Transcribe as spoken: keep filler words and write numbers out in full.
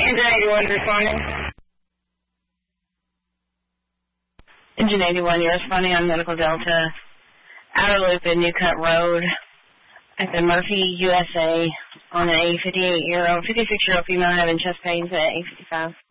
Engine eighty-one responding. Engine eighty-one, you're responding on Medical Delta, Outer Loop in New Cut Road at the Murphy, U S A, on a fifty-eight-year-old, fifty-six-year-old female having chest pains at eight fifty-five.